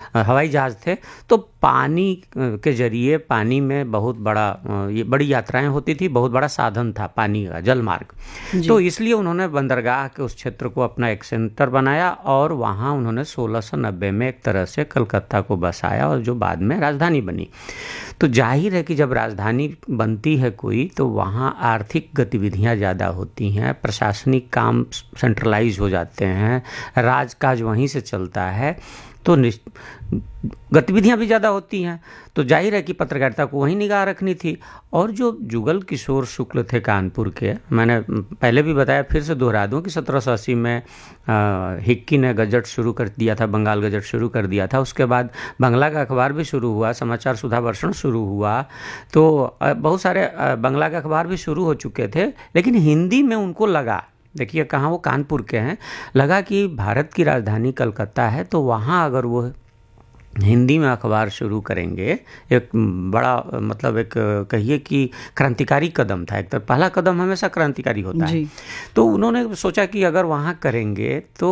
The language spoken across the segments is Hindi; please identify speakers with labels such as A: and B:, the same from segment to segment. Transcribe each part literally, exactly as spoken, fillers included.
A: हवाई जहाज़ थे, तो पानी के ज़रिए पानी में बहुत बड़ा ये बड़ी यात्राएं होती थी, बहुत बड़ा साधन था पानी का, जल मार्ग। तो इसलिए उन्होंने बंदरगाह के उस क्षेत्र को अपना एक सेंटर बनाया और वहाँ उन्होंने सोलह सौ नब्बे में एक तरह से कलकत्ता को बसाया और जो बाद में राजधानी बनी। तो जाहिर है कि जब राजधानी बनती है कोई, तो वहाँ आर्थिक गतिविधियाँ ज़्यादा होती हैं, प्रशासनिक काम सेंट्रलाइज हो जाते हैं, राजकाज वहीं से चलता है, तो गतिविधियाँ भी ज़्यादा होती हैं। तो जाहिर है कि पत्रकारिता को वहीं निगाह रखनी थी। और जो जुगल किशोर शुक्ल थे कानपुर के, मैंने पहले भी बताया, फिर से दोहरा दूं कि सत्रह सौ अस्सी में हिक्की ने गजट शुरू कर दिया था, बंगाल गजट शुरू कर दिया था। उसके बाद बंगला का अखबार भी शुरू हुआ, समाचार सुधा वर्षण शुरू हुआ, तो बहुत सारे बंगला के अखबार भी शुरू हो चुके थे। लेकिन हिंदी में उनको लगा, देखिए कहाँ, वो कानपुर के हैं, लगा कि भारत की राजधानी कलकत्ता है, तो वहाँ अगर वो हिंदी में अखबार शुरू करेंगे, एक बड़ा मतलब एक कहिए कि क्रांतिकारी कदम था। एक तो पहला कदम हमेशा क्रांतिकारी होता है। तो उन्होंने सोचा कि अगर वहाँ करेंगे तो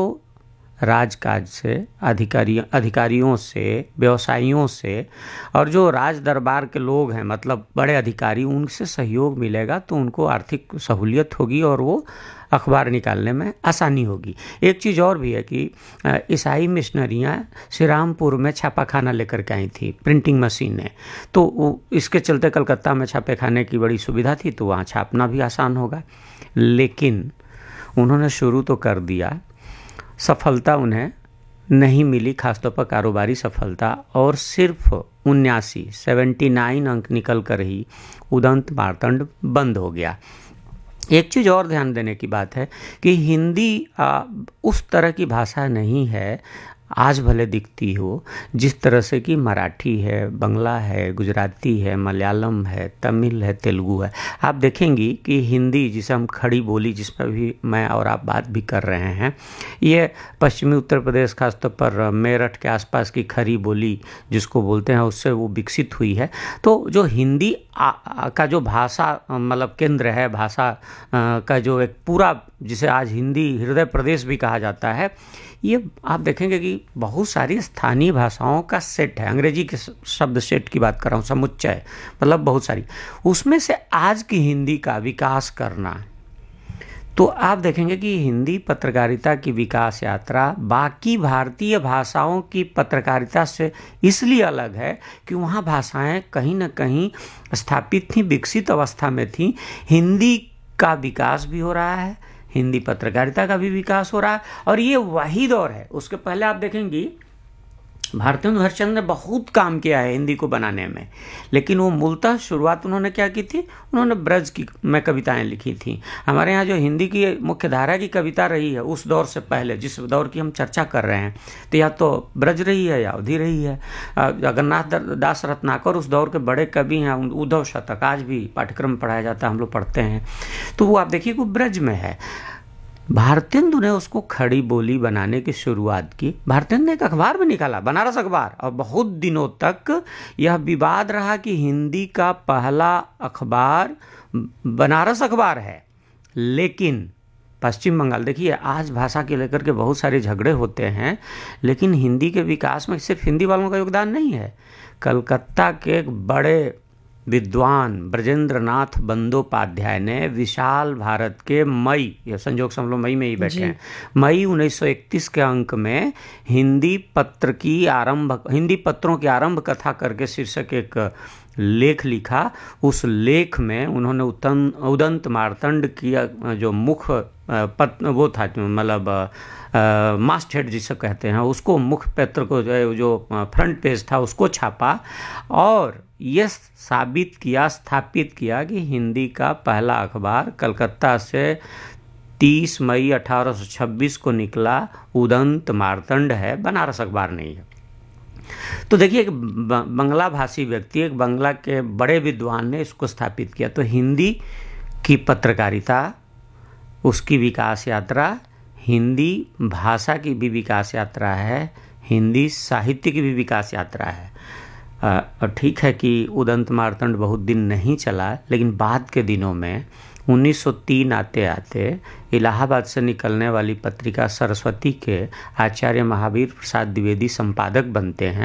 A: राजकाज से, अधिकारी अधिकारियों से, व्यवसायियों से और जो राज दरबार के लोग हैं, मतलब बड़े अधिकारी, उनसे सहयोग मिलेगा तो उनको आर्थिक सहूलियत होगी और वो अखबार निकालने में आसानी होगी। एक चीज़ और भी है कि ईसाई मिशनरियाँ श्री रामपुर में छापाखाना लेकर के आई थी, प्रिंटिंग मशीनें, तो इसके चलते कलकत्ता में छापे खाने की बड़ी सुविधा थी, तो वहाँ छापना भी आसान होगा। लेकिन उन्होंने शुरू तो कर दिया, सफलता उन्हें नहीं मिली, खासतौर पर कारोबारी सफलता, और सिर्फ उन्यासी सेवेंटी नाइन अंक निकल कर ही उदंत मार्तंड बंद हो गया। एक चीज़ और ध्यान देने की बात है कि हिंदी आ, उस तरह की भाषा नहीं है, आज भले दिखती हो, जिस तरह से कि मराठी है, बंगला है, गुजराती है, मलयालम है, तमिल है, तेलुगु है। आप देखेंगी कि हिंदी, जिसे हम खड़ी बोली, जिस पर भी मैं और आप बात भी कर रहे हैं, ये पश्चिमी उत्तर प्रदेश, खासतौर पर मेरठ के आसपास की खड़ी बोली जिसको बोलते हैं, उससे वो विकसित हुई है। तो जो हिंदी आ, आ, का जो भाषा मतलब केंद्र है, भाषा आ, का जो एक पूरा, जिसे आज हिंदी हृदय प्रदेश भी कहा जाता है, ये आप देखेंगे कि बहुत सारी स्थानीय भाषाओं का सेट है। अंग्रेजी के शब्द सेट की बात कर रहा हूँ, समुच्चय, मतलब बहुत सारी, उसमें से आज की हिंदी का विकास करना। तो आप देखेंगे कि हिंदी पत्रकारिता की विकास यात्रा बाकी भारतीय भाषाओं की पत्रकारिता से इसलिए अलग है कि वहाँ भाषाएं कहीं ना कहीं स्थापित थी, विकसित अवस्था में थी। हिंदी का विकास भी हो रहा है, हिंदी पत्रकारिता का भी विकास हो रहा है, और ये वही दौर है। उसके पहले आप देखेंगी भारतेंदु हरिश्चंद्र ने बहुत काम किया है हिंदी को बनाने में, लेकिन वो मूलतः शुरुआत उन्होंने क्या की थी, उन्होंने ब्रज की में कविताएं लिखी थी। हमारे यहाँ जो हिंदी की मुख्य धारा की कविता रही है उस दौर से पहले, जिस दौर की हम चर्चा कर रहे हैं, तो या तो ब्रज रही है या अवधि रही है। जगन्नाथ दास रत्नाकर उस दौर के बड़े कवि हैं, उद्धव शतक आज भी पाठ्यक्रम में पढ़ाया जाता है, हम लोग पढ़ते हैं। तो वो आप देखिए वो ब्रज में है। भारतेंदु ने उसको खड़ी बोली बनाने की शुरुआत की। भारतेंदु ने एक अखबार भी निकाला, बनारस अखबार, और बहुत दिनों तक यह विवाद रहा कि हिंदी का पहला अखबार बनारस अखबार है। लेकिन पश्चिम बंगाल, देखिए आज भाषा के लेकर के बहुत सारे झगड़े होते हैं, लेकिन हिंदी के विकास में सिर्फ हिंदी वालों का योगदान नहीं है। कलकत्ता के एक बड़े विद्वान ब्रजेंद्र नाथ बंदोपाध्याय ने विशाल भारत के मई, ये संजोग से हम लोग मई में ही बैठे हैं, मई उन्नीस सौ इकतीस के अंक में हिंदी पत्र की आरंभ हिंदी पत्रों की आरंभ कथा करके शीर्षक एक लेख लिखा। उस लेख में उन्होंने उतन उदंत मार्तंड की जो मुख्य पत्र वो था, मतलब मास्ट हेड जिसे कहते हैं, उसको मुख्य पत्र को जो, जो फ्रंट पेज था उसको छापा और यह साबित किया, स्थापित किया कि हिंदी का पहला अखबार कलकत्ता से तीस मई अठारह सौ छब्बीस को निकला उदंत मार्तंड है, बनारस अखबार नहीं है। तो देखिए एक बंगला भाषी व्यक्ति, एक बंगला के बड़े विद्वान ने इसको स्थापित किया। तो हिंदी की पत्रकारिता, उसकी विकास यात्रा, हिंदी भाषा की भी विकास यात्रा है, हिंदी साहित्य की भी विकास यात्रा है। और ठीक है कि उदंत मार्तंड बहुत दिन नहीं चला, लेकिन बाद के दिनों में उन्नीस सौ तीन आते आते इलाहाबाद से निकलने वाली पत्रिका सरस्वती के आचार्य महावीर प्रसाद द्विवेदी संपादक बनते हैं।